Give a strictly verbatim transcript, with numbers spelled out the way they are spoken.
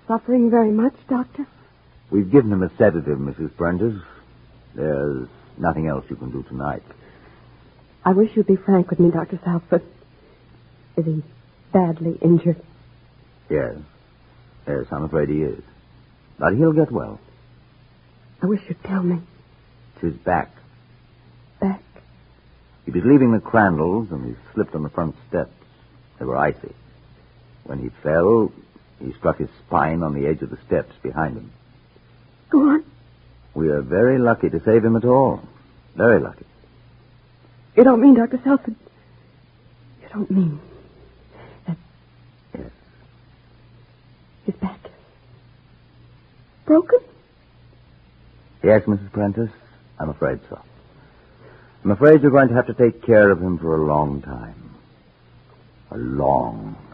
suffering very much, Doctor? We've given him a sedative, Missus Prentice. There's nothing else you can do tonight. I wish you'd be frank with me, Doctor Southford. Is he badly injured? Yes. Yes, I'm afraid he is. But he'll get well. I wish you'd tell me. It's his back. Back? He was leaving the Crandalls, and he slipped on the front steps. They were icy. When he fell, he struck his spine on the edge of the steps behind him. Go on. We are very lucky to save him at all. Very lucky. You don't mean, Doctor Southford... You don't mean... that... Yes. His back... broken? Yes, Missus Prentice, I'm afraid so. I'm afraid you're going to have to take care of him for a long time. A long